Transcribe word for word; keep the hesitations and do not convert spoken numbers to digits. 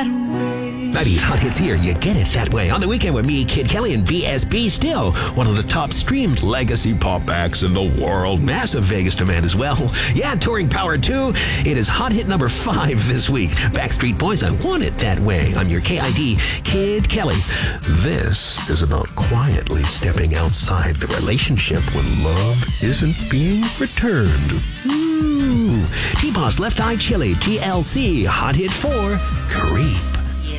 that way. nineties Hot Hits here. You get it that way. On the weekend with me, Kid Kelly, and B S B, still one of the top streamed legacy pop acts in the world. Massive Vegas demand as well. Yeah, touring power too. It is Hot Hit number five this week. Backstreet Boys, I Want It That Way. I'm your K I D, Kid Kelly. This is about quietly stepping outside the relationship when love isn't being returned. Ooh. T-Boss, Left Eye Chili, T L C, Hot Hit four, Creep.